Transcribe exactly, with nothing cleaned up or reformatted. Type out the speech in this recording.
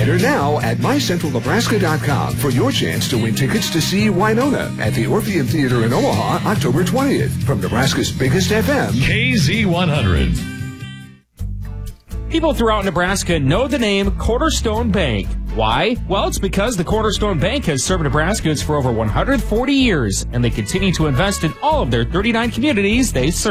Enter now at my central nebraska dot com for your chance to win tickets to see Winona at the Orpheum Theater in Omaha October twentieth from Nebraska's biggest F M, K Z one hundred. People throughout Nebraska know the name Cornerstone Bank. Why? Well, it's because the Cornerstone Bank has served Nebraskans for over one hundred forty years, and they continue to invest in all of their thirty-nine communities they serve.